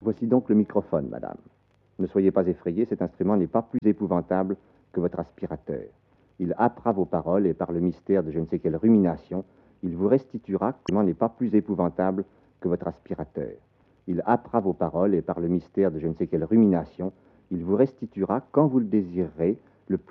Voici donc le microphone, madame. Ne soyez pas effrayée, cet instrument n'est pas plus épouvantable que votre aspirateur. Il happera vos paroles et par le mystère de je ne sais quelle rumination, il vous restituera que n'est pas plus épouvantable que votre aspirateur. Il happera vos paroles et par le mystère de je ne sais quelle rumination, il vous restituera, quand vous le désirerez,